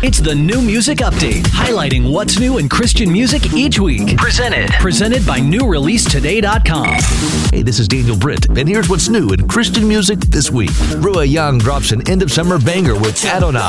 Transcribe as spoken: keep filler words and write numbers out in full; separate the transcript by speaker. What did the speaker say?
Speaker 1: It's the New Music Update, highlighting what's new in Christian music each week. Presented. Presented by new release today dot com.
Speaker 2: Hey, this is Daniel Britt, and here's what's new in Christian music this week. Rua Young drops an end-of-summer banger with Adonai.